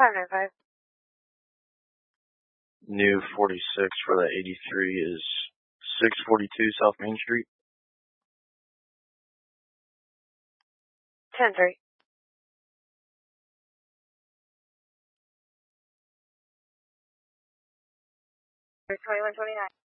595. New 46 for the 83 is 642 South Main Street. 10-3. 2129.